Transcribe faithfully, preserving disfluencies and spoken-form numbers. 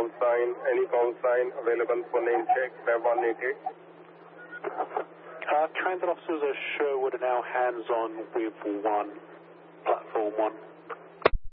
call sign, any call sign available for name check, Web one eighty-eight? Uh, transit officers are Sherwood are now hands-on with one, platform one.